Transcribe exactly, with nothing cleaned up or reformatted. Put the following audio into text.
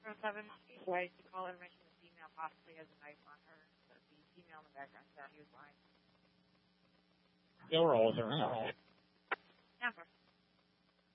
From seven, who I used to call and mention the female possibly has a knife on her. So the female in the background said he was lying. Still rolls around. Never.